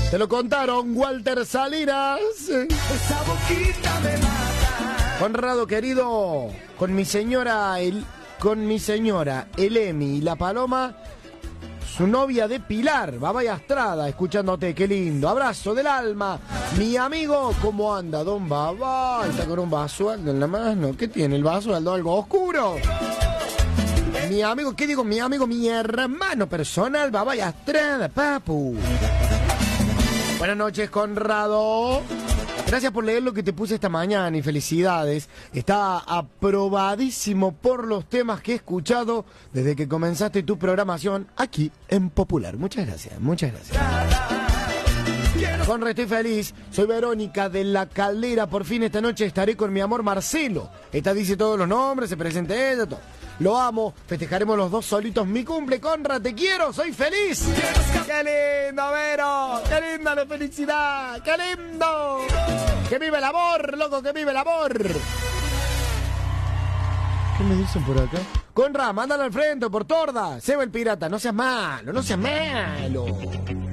Te lo contaron Walter Salinas. Esa boquita me mata. Conrado querido, con mi señora Elemi y la Paloma, su novia de Pilar, Babaya Estrada, escuchándote, qué lindo. Abrazo del alma. Mi amigo, ¿cómo anda, don Baba? Está con un basualdo en la mano. ¿Qué tiene el basualdo? ¿Algo oscuro? Mi amigo, ¿qué digo? Mi amigo, mi hermano personal, Babaya Estrada, papu. Buenas noches, Conrado. Gracias por leer lo que te puse esta mañana y felicidades. Está aprobadísimo por los temas que he escuchado desde que comenzaste tu programación aquí en Popular. Muchas gracias, muchas gracias. Conra, estoy feliz. Soy Verónica de La Caldera. Por fin esta noche estaré con mi amor Marcelo. Esta dice todos los nombres, se presenta ella, todo. Lo amo, festejaremos los dos solitos mi cumple. Conra, te quiero, soy feliz. ¡Qué lindo, Vero! ¡Qué linda la felicidad! ¡Qué lindo! ¡Que vive el amor, loco, que vive el amor! ¿Qué me dicen por acá? Conra, mándalo al frente por torda. Seba el pirata, no seas malo, no seas malo.